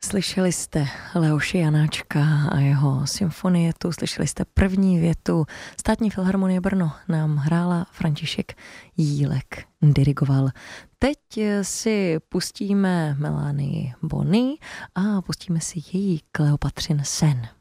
Slyšeli jste Leoše Janáčka a jeho symfonietu, slyšeli jste první větu. Státní filharmonie Brno nám hrála, František Jílek dirigoval. Teď si pustíme Melanii Bony a pustíme si její Kleopatřin sen.